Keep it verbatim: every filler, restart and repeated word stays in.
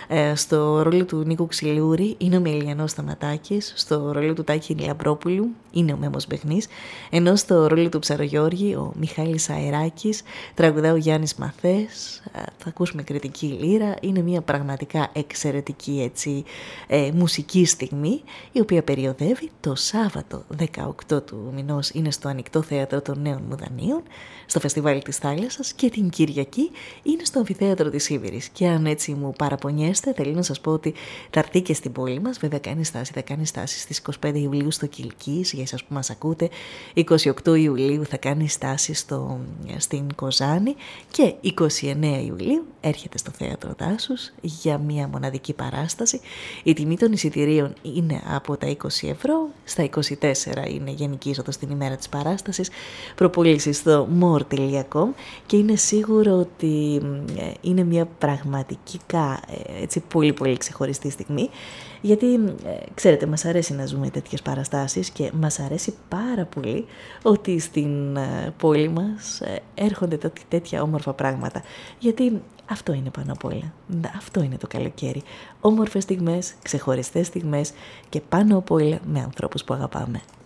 Ε, στο ρόλο του Νίκου Ξυλούρη είναι ο Μελιανός Σταματάκης, στο ρόλο του Τάκη Λαμπρόπουλου είναι ο Μέμος Μπεχνής, ενώ στο ρόλο του Ψαρογιώργη ο Μιχάλης Αεράκης, τραγουδά ο Γιάννης Μαθές. Ε, θα ακούσουμε κριτική λύρα. Είναι μια πραγματικά εξαιρετική έτσι, ε, μουσική στιγμή, η οποία περιοδεύει το Σάββατο δεκαοκτώ του μηνός, είναι στο Ανοιχτό Θέατρο των Νέων Μουδανίων, στο Φεστιβάλ της Θάλασσας, και την Κυριακή είναι στο Αμφιθέατρο της Σίβηρης. Και αν έτσι μου παραπονιέστε, θέλω να σας πω ότι θα έρθει και στην πόλη μας. Βέβαια κάνει στάση, θα κάνει στάση στις είκοσι πέντε Ιουλίου στο Κιλκής, για εσάς που μας ακούτε. είκοσι οκτώ Ιουλίου θα κάνει στάση στο, στην Κοζάνη, και είκοσι εννέα Ιουλίου έρχεται στο Θέατρο Δάσους για μια μοναδική παράσταση. Η τιμή των εισιτηρίων είναι από τα είκοσι ευρώ, στα είκοσι τέσσερα είναι γενική είσοδος την ημέρα της παράστασης. Προπολήσεις στο more τελεία com, και είναι σίγουρο ότι είναι μια πραγματικά έτσι, πολύ πολύ ξεχωριστή στιγμή, γιατί ε, ξέρετε, μας αρέσει να ζούμε τέτοιες παραστάσεις και μας αρέσει πάρα πολύ ότι στην ε, πόλη μας ε, έρχονται τέτοια όμορφα πράγματα, γιατί αυτό είναι πάνω απ' όλα, αυτό είναι το καλοκαίρι, όμορφες στιγμές, ξεχωριστές στιγμές, και πάνω απ' όλα με ανθρώπους που αγαπάμε.